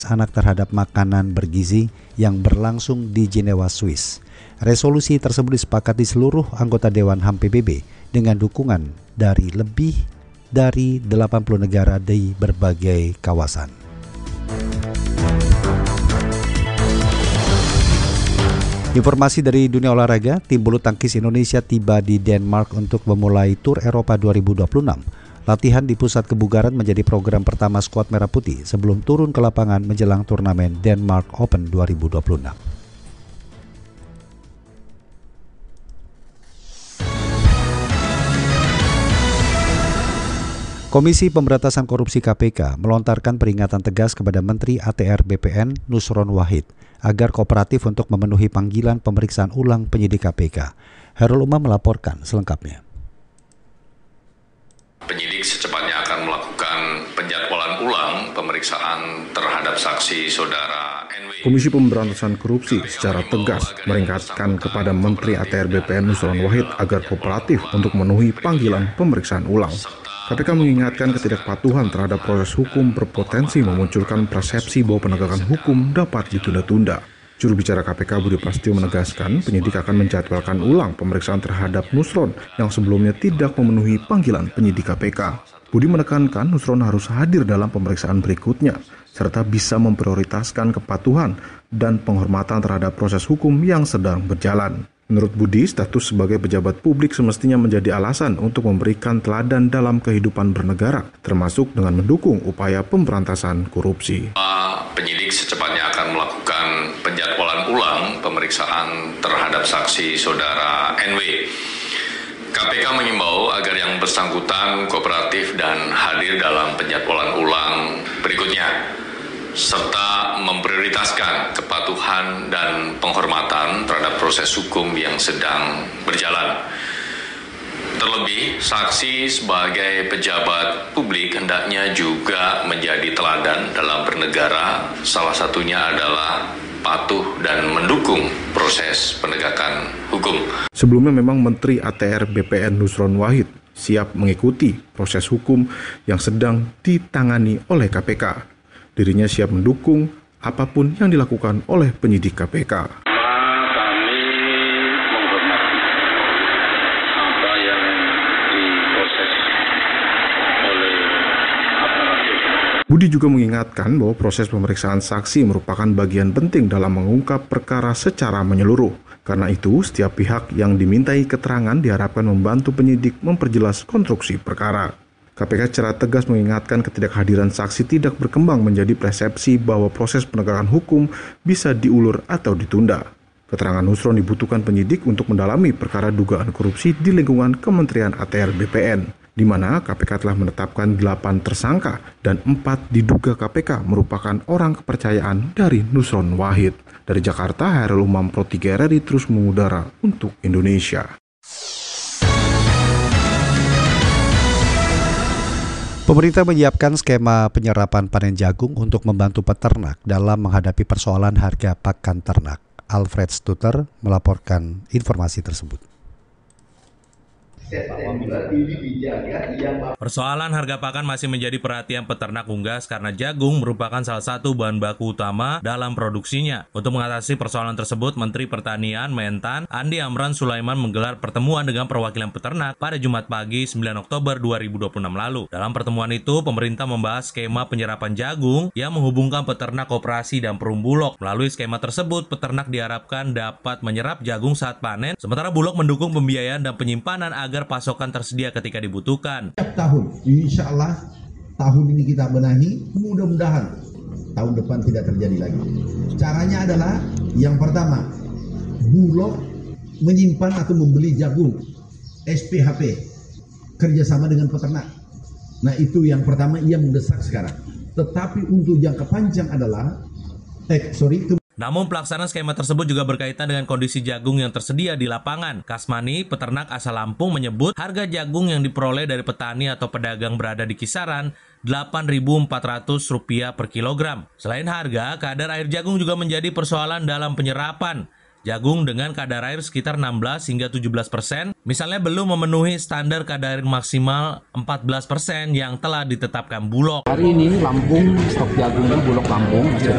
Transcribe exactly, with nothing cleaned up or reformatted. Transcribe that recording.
anak terhadap makanan bergizi yang berlangsung di Jenewa, Swiss. Resolusi tersebut disepakati seluruh anggota Dewan H A M P B B dengan dukungan dari lebih dari delapan puluh negara di berbagai kawasan. Informasi dari dunia olahraga, tim bulu tangkis Indonesia tiba di Denmark untuk memulai Tur Eropa dua ribu dua puluh enam. Latihan di pusat kebugaran menjadi program pertama skuad Merah Putih sebelum turun ke lapangan menjelang turnamen Denmark Open dua ribu dua puluh enam. Komisi Pemberantasan Korupsi K P K melontarkan peringatan tegas kepada Menteri A T R B P N Nusron Wahid agar kooperatif untuk memenuhi panggilan pemeriksaan ulang penyidik K P K. Hairul Umam melaporkan selengkapnya. Penyidik secepatnya akan melakukan penjadwalan ulang pemeriksaan terhadap saksi saudara N W. Komisi Pemberantasan Korupsi secara tegas meringatkan kepada Menteri A T R B P N Nusron Wahid agar kooperatif untuk memenuhi panggilan pemeriksaan ulang. K P K mengingatkan ketidakpatuhan terhadap proses hukum berpotensi memunculkan persepsi bahwa penegakan hukum dapat ditunda-tunda. Juru bicara K P K Budi Prasetyo menegaskan penyidik akan menjadwalkan ulang pemeriksaan terhadap Nusron yang sebelumnya tidak memenuhi panggilan penyidik K P K. Budi menekankan Nusron harus hadir dalam pemeriksaan berikutnya, serta bisa memprioritaskan kepatuhan dan penghormatan terhadap proses hukum yang sedang berjalan. Menurut Budi, status sebagai pejabat publik semestinya menjadi alasan untuk memberikan teladan dalam kehidupan bernegara, termasuk dengan mendukung upaya pemberantasan korupsi. Penyidik secepatnya akan melakukan penjadwalan ulang pemeriksaan terhadap saksi saudara N W. K P K mengimbau agar yang bersangkutan kooperatif dan hadir dalam penjadwalan ulang berikutnya, serta memprioritaskan kepatuhan dan penghormatan terhadap proses hukum yang sedang berjalan. Terlebih, saksi sebagai pejabat publik hendaknya juga menjadi teladan dalam bernegara, salah satunya adalah patuh dan mendukung proses penegakan hukum. Sebelumnya memang Menteri A T R B P N Nusron Wahid siap mengikuti proses hukum yang sedang ditangani oleh K P K. Dirinya siap mendukung apapun yang dilakukan oleh penyidik K P K. Budi juga mengingatkan bahwa proses pemeriksaan saksi merupakan bagian penting dalam mengungkap perkara secara menyeluruh. Karena itu, setiap pihak yang dimintai keterangan diharapkan membantu penyidik memperjelas konstruksi perkara. K P K secara tegas mengingatkan ketidakhadiran saksi tidak berkembang menjadi persepsi bahwa proses penegakan hukum bisa diulur atau ditunda. Keterangan Nusron dibutuhkan penyidik untuk mendalami perkara dugaan korupsi di lingkungan Kementerian A T R B P N, di mana K P K telah menetapkan delapan tersangka dan empat diduga K P K merupakan orang kepercayaan dari Nusron Wahid. Dari Jakarta, Hairul Umam Pro tiga R R I terus mengudara untuk Indonesia. Pemerintah menyiapkan skema penyerapan panen jagung untuk membantu peternak dalam menghadapi persoalan harga pakan ternak. Alfred Stuter melaporkan informasi tersebut. Persoalan harga pakan masih menjadi perhatian peternak unggas karena jagung merupakan salah satu bahan baku utama dalam produksinya. Untuk mengatasi persoalan tersebut, Menteri Pertanian Mentan Andi Amran Sulaiman menggelar pertemuan dengan perwakilan peternak pada Jumat pagi sembilan Oktober dua ribu dua puluh enam lalu. Dalam pertemuan itu, pemerintah membahas skema penyerapan jagung yang menghubungkan peternak koperasi dan perum bulog. Melalui skema tersebut, peternak diharapkan dapat menyerap jagung saat panen, sementara bulog mendukung pembiayaan dan penyimpanan agar pasokan tersedia ketika dibutuhkan. Setiap tahun, insya Allah tahun ini kita benahi, mudah-mudahan tahun depan tidak terjadi lagi. Caranya adalah yang pertama, bulog menyimpan atau membeli jagung S P H P kerjasama dengan peternak. Nah itu yang pertama yang mendesak sekarang. Tetapi untuk jangka panjang adalah, eh sorry. Namun pelaksanaan skema tersebut juga berkaitan dengan kondisi jagung yang tersedia di lapangan. Kasmani, peternak asal Lampung, menyebut harga jagung yang diperoleh dari petani atau pedagang berada di kisaran delapan ribu empat ratus rupiah per kilogram. Selain harga, kadar air jagung juga menjadi persoalan dalam penyerapan. Jagung dengan kadar air sekitar enam belas hingga tujuh belas persen, misalnya belum memenuhi standar kadar air maksimal empat belas persen yang telah ditetapkan Bulog. Hari ini Lampung stok jagungnya Bulog Lampung